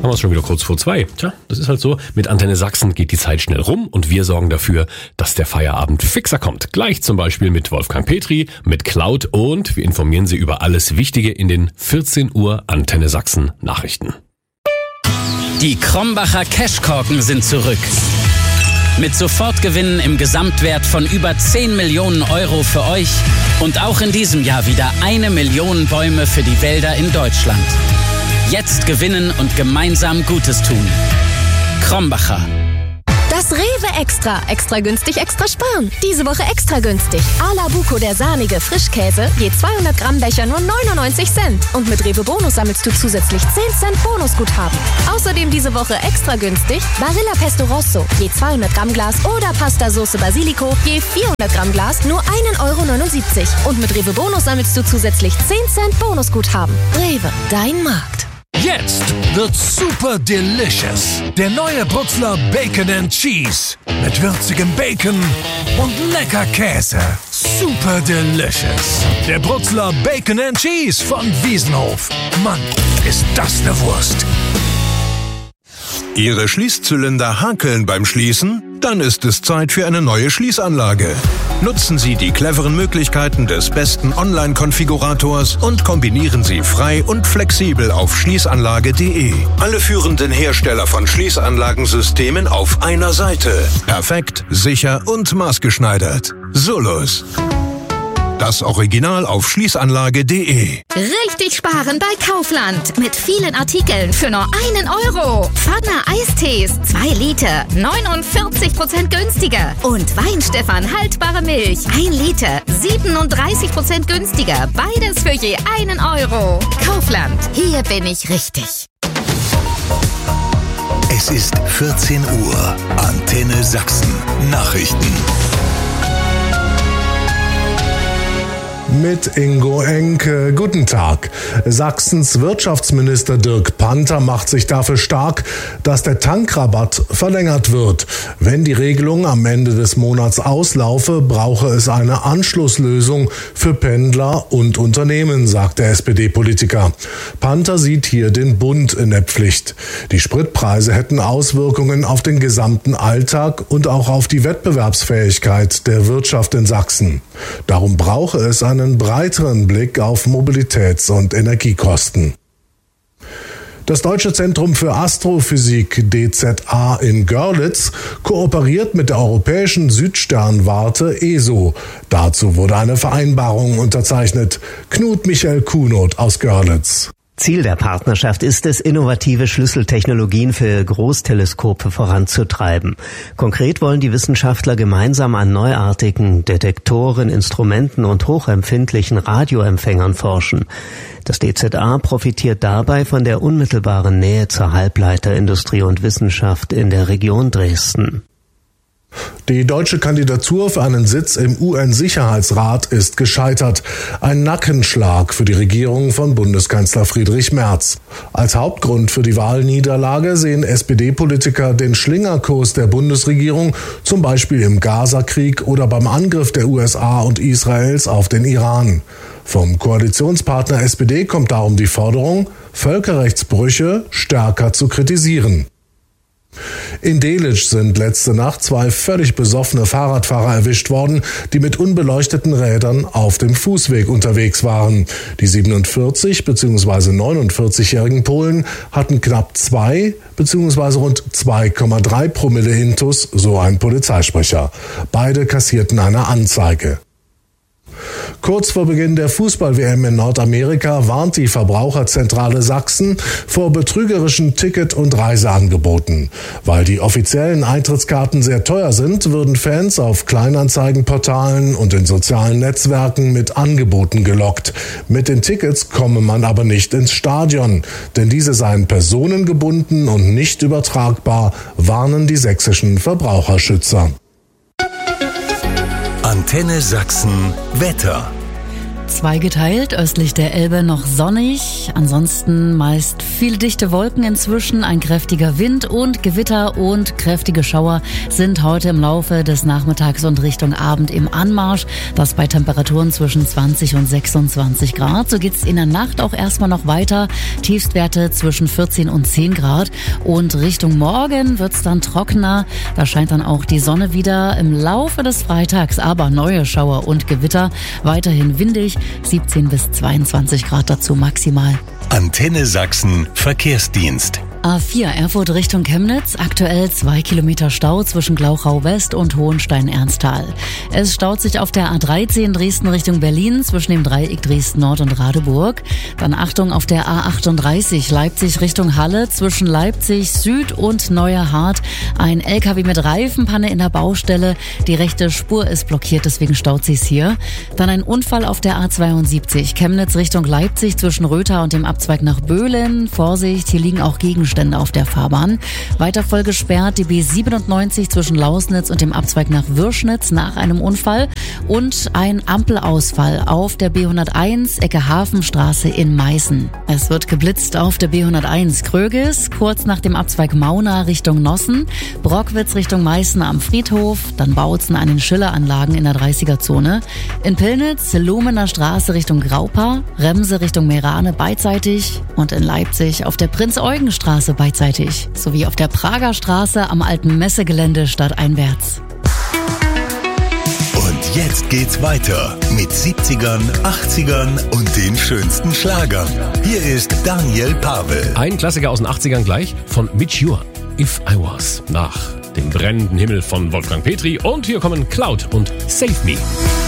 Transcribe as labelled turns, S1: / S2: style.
S1: Haben wir es schon wieder kurz vor 2. Tja, das ist halt so. Mit Antenne Sachsen geht die Zeit schnell rum und wir sorgen dafür, dass der Feierabend fixer kommt. Gleich zum Beispiel mit Wolfgang Petri, mit Cloud und wir informieren Sie über alles Wichtige in den 14 Uhr Antenne Sachsen Nachrichten.
S2: Die Krombacher Cashkorken sind zurück. Mit Sofortgewinnen im Gesamtwert von über 10 Millionen Euro für euch und auch in diesem Jahr wieder 1 Million Bäume für die Wälder in Deutschland. Jetzt gewinnen und gemeinsam Gutes tun. Krombacher.
S3: Das Rewe Extra. Extra günstig, extra sparen. Diese Woche extra günstig. Ala Buco, der sahnige Frischkäse, je 200 Gramm Becher nur 99 Cent. Und mit Rewe Bonus sammelst du zusätzlich 10 Cent Bonusguthaben. Außerdem diese Woche extra günstig Barilla Pesto Rosso, je 200 Gramm Glas oder Pasta Sauce Basilico, je 400 Gramm Glas nur 1,79 €. Und mit Rewe Bonus sammelst du zusätzlich 10 Cent Bonusguthaben. Rewe, dein Markt.
S4: Jetzt wird super delicious. Der neue Brutzler Bacon and Cheese. Mit würzigem Bacon und lecker Käse. Super delicious. Der Brutzler Bacon and Cheese von Wiesenhof. Mann, ist das eine Wurst.
S5: Ihre Schließzylinder hakeln beim Schließen? Dann ist es Zeit für eine neue Schließanlage. Nutzen Sie die cleveren Möglichkeiten des besten Online-Konfigurators und kombinieren Sie frei und flexibel auf schließanlage.de. Alle führenden Hersteller von Schließanlagensystemen auf einer Seite. Perfekt, sicher und maßgeschneidert. Solus. Das Original auf schließanlage.de.
S6: Richtig sparen bei Kaufland. Mit vielen Artikeln für nur 1 €. Pfanner Eistees, 2 Liter, 49% günstiger. Und Weinstefan haltbare Milch, 1 Liter, 37% günstiger. Beides für je 1 €. Kaufland, hier bin ich richtig.
S4: Es ist 14 Uhr. Antenne Sachsen. Nachrichten.
S7: Mit Ingo Enke. Guten Tag. Sachsens Wirtschaftsminister Dirk Panther macht sich dafür stark, dass der Tankrabatt verlängert wird. Wenn die Regelung am Ende des Monats auslaufe, brauche es eine Anschlusslösung für Pendler und Unternehmen, sagt der SPD-Politiker. Panther sieht hier den Bund in der Pflicht. Die Spritpreise hätten Auswirkungen auf den gesamten Alltag und auch auf die Wettbewerbsfähigkeit der Wirtschaft in Sachsen. Darum brauche es einen breiteren Blick auf Mobilitäts- und Energiekosten. Das Deutsche Zentrum für Astrophysik DZA in Görlitz kooperiert mit der Europäischen Südsternwarte ESO. Dazu wurde eine Vereinbarung unterzeichnet. Knut Michael Kuhnot aus Görlitz.
S8: Ziel der Partnerschaft ist es, innovative Schlüsseltechnologien für Großteleskope voranzutreiben. Konkret wollen die Wissenschaftler gemeinsam an neuartigen Detektoren, Instrumenten und hochempfindlichen Radioempfängern forschen. Das DZA profitiert dabei von der unmittelbaren Nähe zur Halbleiterindustrie und Wissenschaft in der Region Dresden.
S7: Die deutsche Kandidatur für einen Sitz im UN-Sicherheitsrat ist gescheitert. Ein Nackenschlag für die Regierung von Bundeskanzler Friedrich Merz. Als Hauptgrund für die Wahlniederlage sehen SPD-Politiker den Schlingerkurs der Bundesregierung, zum Beispiel im Gaza-Krieg oder beim Angriff der USA und Israels auf den Iran. Vom Koalitionspartner SPD kommt darum die Forderung, Völkerrechtsbrüche stärker zu kritisieren. In Delitzsch sind letzte Nacht 2 völlig besoffene Fahrradfahrer erwischt worden, die mit unbeleuchteten Rädern auf dem Fußweg unterwegs waren. Die 47 bzw. 49-jährigen Polen hatten knapp 2 bzw. rund 2,3 Promille Intus, so ein Polizeisprecher. Beide kassierten eine Anzeige. Kurz vor Beginn der Fußball-WM in Nordamerika warnt die Verbraucherzentrale Sachsen vor betrügerischen Ticket- und Reiseangeboten. Weil die offiziellen Eintrittskarten sehr teuer sind, würden Fans auf Kleinanzeigenportalen und in sozialen Netzwerken mit Angeboten gelockt. Mit den Tickets komme man aber nicht ins Stadion, denn diese seien personengebunden und nicht übertragbar, warnen die sächsischen Verbraucherschützer.
S4: Antenne Sachsen Wetter.
S9: zweigeteilt, östlich der Elbe noch sonnig, ansonsten meist viele dichte Wolken inzwischen, ein kräftiger Wind und Gewitter und kräftige Schauer sind heute im Laufe des Nachmittags und Richtung Abend im Anmarsch, das bei Temperaturen zwischen 20 und 26 Grad. So geht's in der Nacht auch erstmal noch weiter, Tiefstwerte zwischen 14 und 10 Grad und Richtung Morgen wird's dann trockener, da scheint dann auch die Sonne wieder im Laufe des Freitags, aber neue Schauer und Gewitter, weiterhin windig, 17 bis 22 Grad dazu maximal.
S4: Antenne Sachsen Verkehrsdienst.
S9: A4 Erfurt Richtung Chemnitz, aktuell 2 Kilometer Stau zwischen Glauchau West und Hohenstein-Ernsthal. Es staut sich auf der A13 Dresden Richtung Berlin zwischen dem Dreieck Dresden Nord und Radeburg. Dann Achtung auf der A38 Leipzig Richtung Halle zwischen Leipzig Süd und Neuerhardt. Ein LKW mit Reifenpanne in der Baustelle. Die rechte Spur ist blockiert, deswegen staut sich's hier. Dann ein Unfall auf der A72 Chemnitz Richtung Leipzig zwischen Rötha und dem Abzweig nach Böhlen. Vorsicht, hier liegen auch Gegenstände auf der Fahrbahn. Weiter voll gesperrt die B97 zwischen Lausnitz und dem Abzweig nach Würschnitz nach einem Unfall und ein Ampelausfall auf der B101 Ecke Hafenstraße in Meißen. Es wird geblitzt auf der B101 Krögis, kurz nach dem Abzweig Mauna Richtung Nossen, Brockwitz Richtung Meißen am Friedhof, dann Bautzen an den Schilleranlagen in der 30er-Zone. In Pillnitz, Lumener Straße Richtung Graupa, Remse Richtung Merane beidseitig und in Leipzig auf der Prinz-Eugen-Straße beidseitig, sowie auf der Prager Straße am alten Messegelände stadteinwärts.
S4: Und jetzt geht's weiter mit 70ern, 80ern und den schönsten Schlagern. Hier ist Daniel Pavel.
S1: Ein Klassiker aus den 80ern gleich von Mitch Ure, If I Was, nach dem brennenden Himmel von Wolfgang Petri. Und hier kommen Cloud und Save Me.